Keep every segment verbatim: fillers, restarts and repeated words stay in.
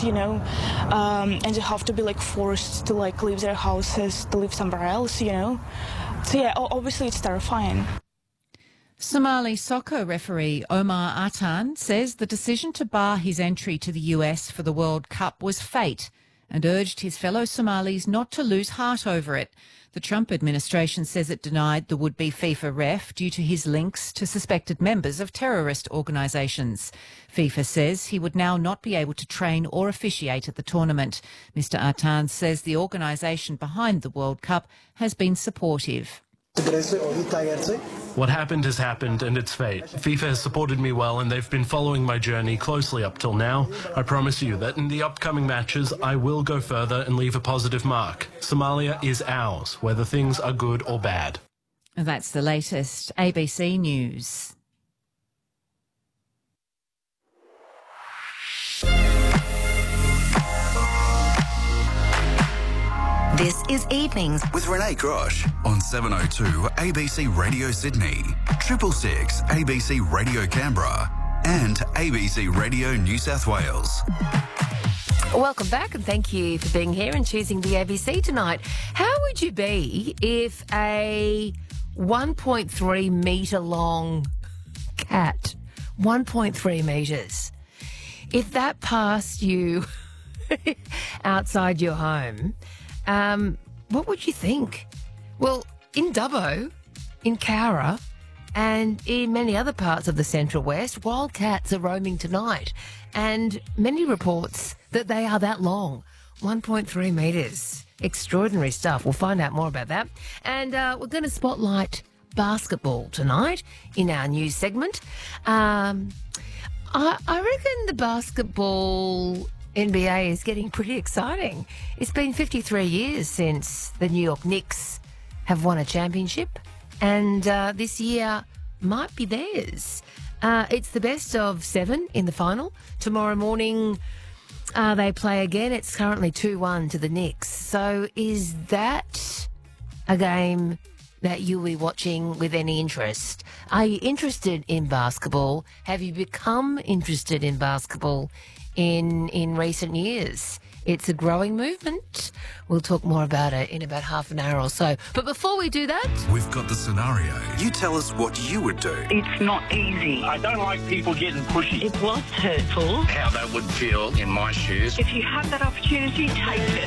you know, um, and they have to be like forced to like leave their houses to live somewhere else, you know. So yeah, obviously it's terrifying. Somali soccer referee Omar Atan says the decision to bar his entry to the U S for the World Cup was fate and urged his fellow Somalis not to lose heart over it. The Trump administration says it denied the would-be FIFA ref due to his links to suspected members of terrorist organisations. FIFA says he would now not be able to train or officiate at the tournament. Mister Atan says the organisation behind the World Cup has been supportive. What happened has happened and it's fate. FIFA has supported me well and they've been following my journey closely up till now. I promise you that in the upcoming matches I will go further and leave a positive mark. Somalia is ours, whether things are good or bad. That's the latest. A B C News. This is Evenings with Renee Grosh on seven oh two A B C Radio Sydney, Triple Six A B C Radio Canberra and A B C Radio New South Wales. Welcome back and thank you for being here and choosing the A B C tonight. How would you be if a one point three metre long cat, one point three metres, if that passed you outside your home, um, what would you think? Well, in Dubbo, in Cowra, and in many other parts of the Central West, wild cats are roaming tonight. And many reports that they are that long, one point three metres. Extraordinary stuff. We'll find out more about that. And uh, we're going to spotlight basketball tonight in our news segment. Um, I, I reckon the basketball N B A is getting pretty exciting. It's been fifty-three years since the New York Knicks have won a championship, and uh, this year might be theirs. Uh, it's the best of seven in the final. Tomorrow morning uh, they play again. It's currently two one to the Knicks. So is that a game that you'll be watching with any interest? Are you interested in basketball? Have you become interested in basketball in in recent years? It's a growing movement. We'll talk more about it in about half an hour or so. But before we do that, we've got the scenario. You tell us what you would do. It's not easy. I don't like people getting pushy. It was hurtful. How that would feel in my shoes. If you have that opportunity, take it.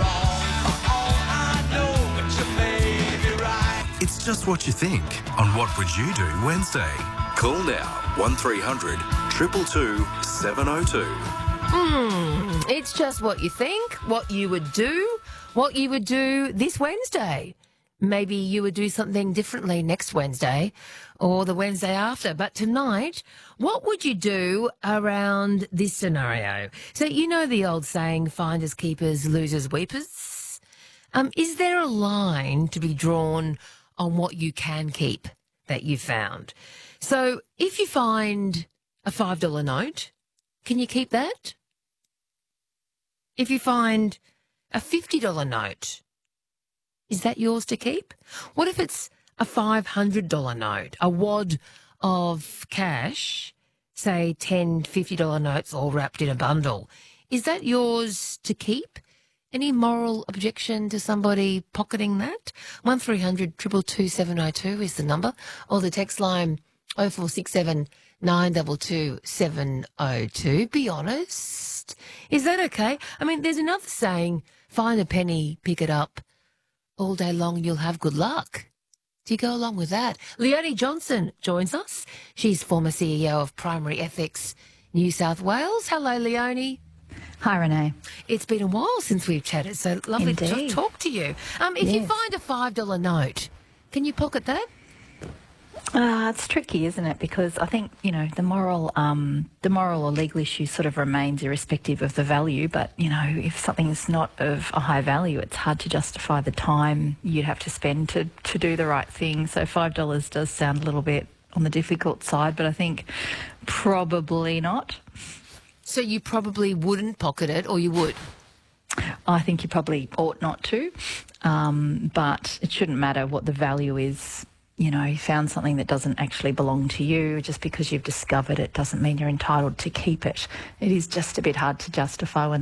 It's just what you think on What Would You Do Wednesday. Call now one three hundred two two two seven oh two. Hmm, it's just what you think, what you would do, what you would do this Wednesday. Maybe you would do something differently next Wednesday or the Wednesday after. But tonight, what would you do around this scenario? So you know the old saying, finders keepers, losers weepers? Um, is there a line to be drawn on what you can keep that you found? So if you find a five dollar note, can you keep that? If you find a fifty dollar note, is that yours to keep? What if it's a five hundred dollar note, a wad of cash, say ten fifty dollar notes all wrapped in a bundle? Is that yours to keep? Any moral objection to somebody pocketing that? one three hundred two two two seven oh two is the number, or the text line oh four six seven nine two two seven oh two. Be honest. Is that okay? I mean, there's another saying, find a penny, pick it up. All day long you'll have good luck. Do you go along with that? Leonie Johnson joins us. She's former C E O of Primary Ethics New South Wales. Hello, Leonie. Hi, Renee. It's been a while since we've chatted, so lovely Indeed. to talk to you. Um, if yes. you find a five dollar note, can you pocket that? Uh, it's tricky, isn't it? Because I think, you know, the moral um, the moral or legal issue sort of remains irrespective of the value. But, you know, if something's not of a high value, it's hard to justify the time you'd have to spend to, to do the right thing. So five dollars does sound a little bit on the difficult side, but I think probably not. So you probably wouldn't pocket it, or you would? I think you probably ought not to, um, but it shouldn't matter what the value is. You know, you found something that doesn't actually belong to you. Just because you've discovered it doesn't mean you're entitled to keep it. It is just a bit hard to justify when